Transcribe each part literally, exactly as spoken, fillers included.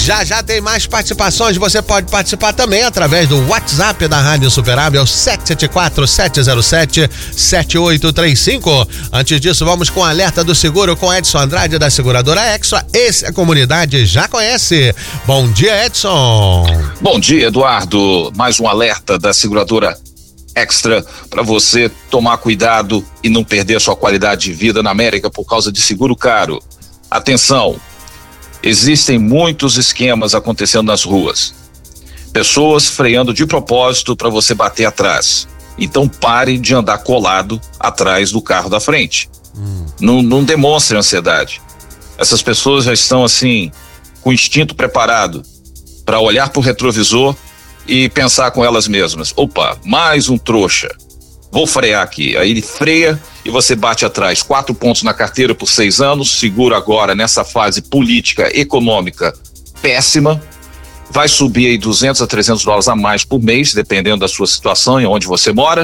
Já já tem mais participações, você pode participar também através do WhatsApp da Rádio Superável sete sete quatro, sete zero sete, sete oito três cinco. Antes disso, vamos com o alerta do seguro com Edson Andrade da seguradora Extra. Esse a comunidade já conhece. Bom dia, Edson. Bom dia, Eduardo. Mais um alerta da seguradora Extra para você tomar cuidado e não perder sua qualidade de vida na América por causa de seguro caro. Atenção, existem muitos esquemas acontecendo nas ruas. Pessoas freando de propósito para você bater atrás. Então pare de andar colado atrás do carro da frente. Hum. Não, não demonstre ansiedade. Essas pessoas já estão assim, com o instinto preparado para olhar para o retrovisor e pensar com elas mesmas: opa, mais um trouxa, vou frear aqui. Aí ele freia e você bate atrás. Quatro pontos na carteira por seis anos, seguro agora nessa fase política, econômica péssima, vai subir aí duzentos a trezentos dólares a mais por mês, dependendo da sua situação e onde você mora,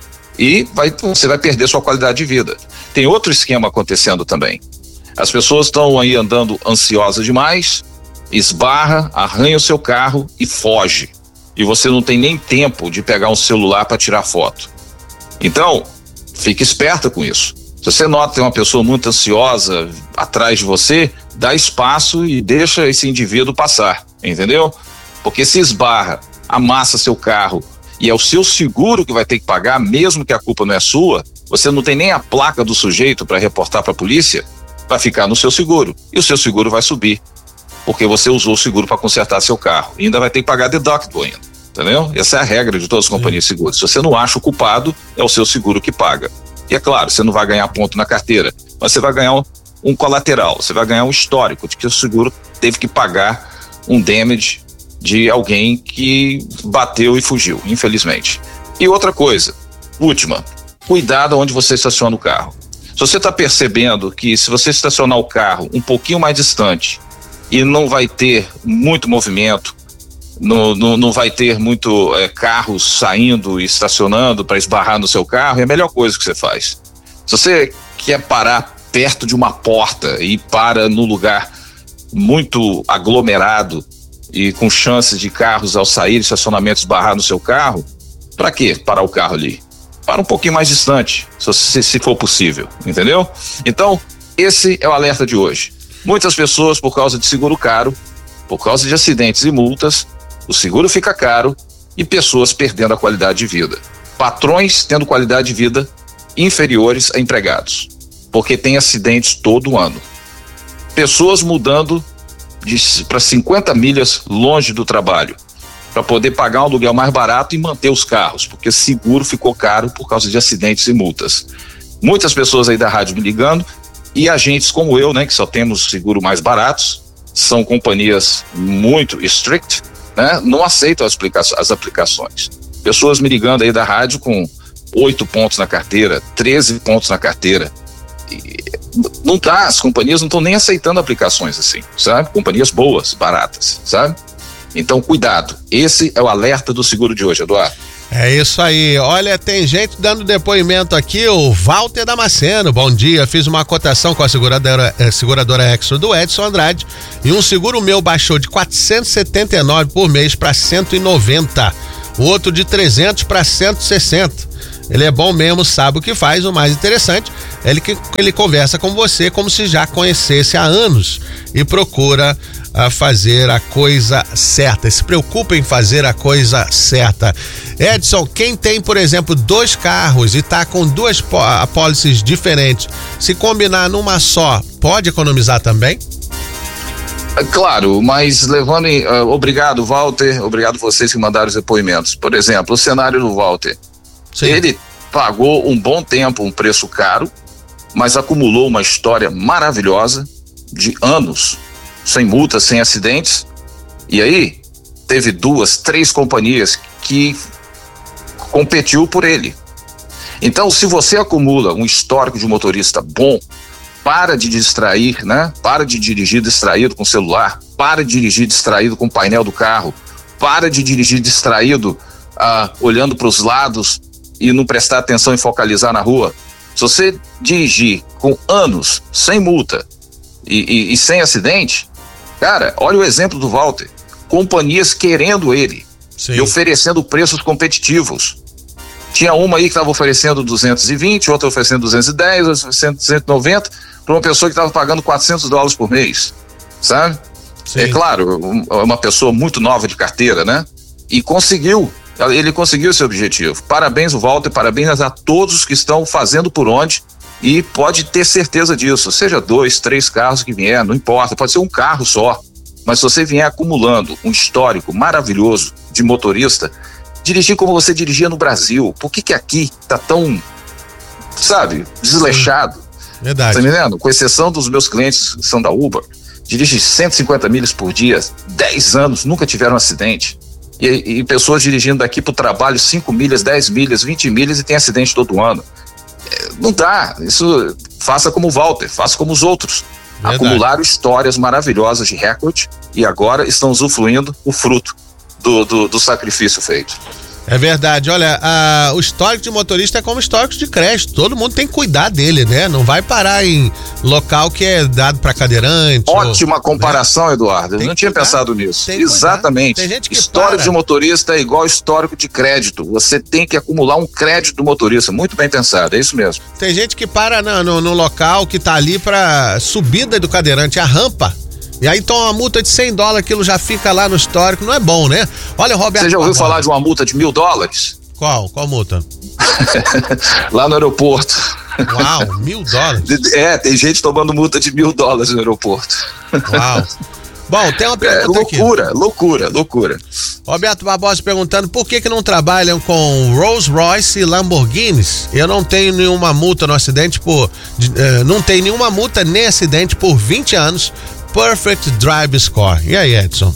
e vai, você vai perder sua qualidade de vida. Tem outro esquema acontecendo também. As pessoas estão aí andando ansiosas demais, esbarra, arranha o seu carro e foge. E você não tem nem tempo de pegar um celular para tirar foto. Então, fique esperta com isso. Se você nota que tem uma pessoa muito ansiosa atrás de você, dá espaço e deixa esse indivíduo passar, entendeu? Porque se esbarra, amassa seu carro e é o seu seguro que vai ter que pagar, mesmo que a culpa não é sua, você não tem nem a placa do sujeito para reportar para a polícia, vai ficar no seu seguro e o seu seguro vai subir, porque você usou o seguro para consertar seu carro e ainda vai ter que pagar deductible ainda, entendeu? Essa é a regra de todas as companhias de seguros. Se você não acha o culpado, é o seu seguro que paga. E é claro, você não vai ganhar ponto na carteira, mas você vai ganhar um, um colateral, você vai ganhar um histórico de que o seguro teve que pagar um damage de alguém que bateu e fugiu, infelizmente. E outra coisa, última, cuidado onde você estaciona o carro. Se você está percebendo que se você estacionar o carro um pouquinho mais distante e não vai ter muito movimento, não, não, não vai ter muito é, carros saindo e estacionando para esbarrar no seu carro, é a melhor coisa que você faz. Se você quer parar perto de uma porta e para no lugar muito aglomerado e com chances de carros ao sair do estacionamento esbarrar no seu carro, para quê parar o carro ali? Para um pouquinho mais distante, se, se for possível, entendeu? Então, esse é o alerta de hoje. Muitas pessoas, por causa de seguro caro, por causa de acidentes e multas, o seguro fica caro e pessoas perdendo a qualidade de vida. Patrões tendo qualidade de vida inferiores a empregados, porque tem acidentes todo ano. Pessoas mudando para cinquenta milhas longe do trabalho, para poder pagar um aluguel mais barato e manter os carros, porque seguro ficou caro por causa de acidentes e multas. Muitas pessoas aí da rádio me ligando, e agentes como eu, né, que só temos seguro mais baratos, são companhias muito strict, né, não aceitam as, aplica- as aplicações. Pessoas me ligando aí da rádio com oito pontos na carteira, treze pontos na carteira. E não tá, as companhias não estão nem aceitando aplicações assim, sabe? Companhias boas, baratas, sabe? Então, cuidado. Esse é o alerta do seguro de hoje, Eduardo. É isso aí. Olha, tem gente dando depoimento aqui, o Walter Damasceno. Bom dia, fiz uma cotação com a seguradora, eh, seguradora Extra do Edson Andrade e um seguro meu baixou de quatrocentos e setenta e nove por mês para cento e noventa. O outro de trezentos para cento e sessenta. Ele é bom mesmo, sabe o que faz. O mais interessante é ele que ele conversa com você como se já conhecesse há anos e procura a fazer a coisa certa, se preocupa em fazer a coisa certa. Edson, quem tem, por exemplo, dois carros e tá com duas pólices diferentes, se combinar numa só, pode economizar também? Claro, mas levando em, uh, obrigado, Walter, obrigado vocês que mandaram os depoimentos. Por exemplo, o cenário do Walter. Sim. Ele pagou um bom tempo um preço caro, mas acumulou uma história maravilhosa de anos, sem multas, sem acidentes, e aí teve duas, três companhias que competiu por ele. Então, se você acumula um histórico de motorista bom, para de distrair, né? Para de dirigir distraído com o celular, para de dirigir distraído com o painel do carro, para de dirigir distraído ah, olhando para os lados e não prestar atenção e focalizar na rua. Se você dirigir com anos, sem multa e, e, e sem acidente, Cara, olha o exemplo do Walter. Companhias querendo ele. Sim. E oferecendo preços competitivos. Tinha uma aí que estava oferecendo duzentos e vinte, outra oferecendo duzentos e dez, outra oferecendo duzentos e noventa, para uma pessoa que estava pagando quatrocentos dólares por mês, sabe? Sim. É claro, uma pessoa muito nova de carteira, né? E conseguiu, ele conseguiu esse objetivo. Parabéns, Walter, parabéns a todos que estão fazendo por onde, e pode ter certeza disso, seja dois, três carros que vier, não importa, pode ser um carro só, mas se você vier acumulando um histórico maravilhoso de motorista, dirigir como você dirigia no Brasil, por que que aqui tá tão, sabe, desleixado? Verdade. Tá entendendo? Com exceção dos meus clientes que são da Uber, dirigem cento e cinquenta milhas por dia, dez anos, nunca tiveram um acidente. E, e pessoas dirigindo daqui pro trabalho cinco milhas, dez milhas, vinte milhas e tem acidente todo ano. É, não dá, isso, faça como o Walter, faça como os outros. Verdade. Acumularam histórias maravilhosas de recorde e agora estão usufruindo o fruto Do, do, do sacrifício feito. É verdade, olha, a, o histórico de motorista é como histórico de crédito, todo mundo tem que cuidar dele, né? Não vai parar em local que é dado para cadeirante. Ótima ou, comparação, né? Eduardo, eu tem não tinha cuidar, pensado nisso. Tem Exatamente. Tem gente que histórico para. de motorista é igual histórico de crédito, você tem que acumular um crédito do motorista, muito bem pensado, é isso mesmo. Tem gente que para no, no, no local que tá ali para subida do cadeirante, a rampa. E aí toma uma multa de cem dólares, aquilo já fica lá no histórico, não é bom, né? Olha, Roberto. Você já ouviu falar de uma multa de mil dólares? Qual? Qual multa? Lá no aeroporto. Uau, mil dólares? É, tem gente tomando multa de mil dólares no aeroporto. Uau. Bom, tem uma pergunta é, loucura, aqui. Loucura, loucura. Roberto Barbosa perguntando por que que não trabalham com Rolls Royce e Lamborghinis? Eu não tenho nenhuma multa no acidente por... Uh, não tenho nenhuma multa nem acidente por vinte anos. Perfect Drive Score. E aí, Edson?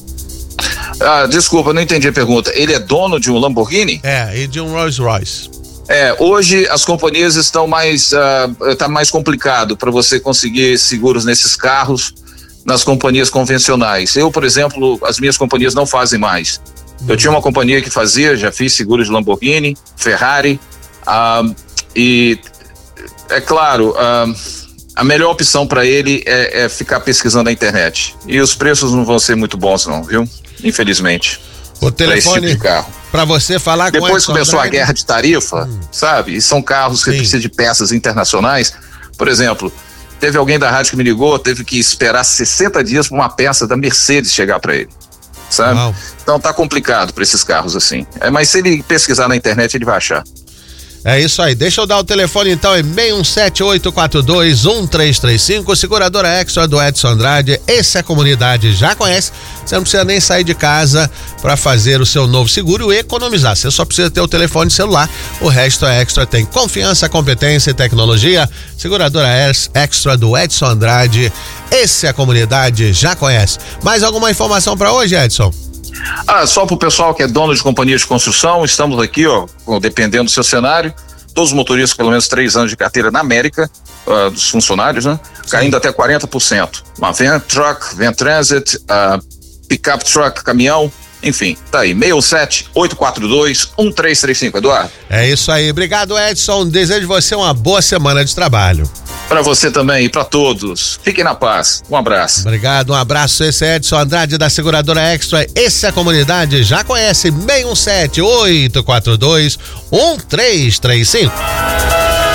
Ah, desculpa, não entendi a pergunta. Ele é dono de um Lamborghini? É, e de um Rolls Royce. É, hoje as companhias estão mais, uh, tá mais complicado para você conseguir seguros nesses carros nas companhias convencionais. Eu, por exemplo, as minhas companhias não fazem mais. Uhum. Eu tinha uma companhia que fazia, já fiz seguros de Lamborghini, Ferrari, uh, e é claro, uh, a melhor opção para ele é, é ficar pesquisando na internet. E os preços não vão ser muito bons não, viu? Infelizmente. O telefone tipo de para você falar com Depois começou a guerra de tarifa, hum. sabe? E são carros que Sim. precisam de peças internacionais. Por exemplo, teve alguém da rádio que me ligou, teve que esperar sessenta dias para uma peça da Mercedes chegar para ele, sabe? Uau. Então tá complicado para esses carros assim. É, mas se ele pesquisar na internet, ele vai achar. É isso aí, deixa eu dar o telefone então, é seis um sete, oito quatro dois, um três três cinco, seguradora Extra do Edson Andrade, esse a comunidade já conhece, você não precisa nem sair de casa para fazer o seu novo seguro e economizar, você só precisa ter o telefone celular, o resto é Extra, tem confiança, competência e tecnologia, seguradora Extra do Edson Andrade, esse a comunidade já conhece. Mais alguma informação para hoje, Edson? Ah, só para o pessoal que é dono de companhia de construção, estamos aqui, ó, dependendo do seu cenário, todos os motoristas com pelo menos três anos de carteira na América, uh, dos funcionários, né? Sim. Caindo até quarenta por cento. Uma van truck, van transit, uh, pick-up truck, caminhão, enfim, tá aí, seis um sete, oito quatro dois, um três três cinco, Eduardo. É isso aí, obrigado, Edson, desejo você uma boa semana de trabalho. Para você também e para todos. Fiquem na paz. Um abraço. Obrigado, um abraço. Esse é Edson Andrade da seguradora Extra. Esse a comunidade já conhece. seis um sete, oito quatro dois, um três três cinco.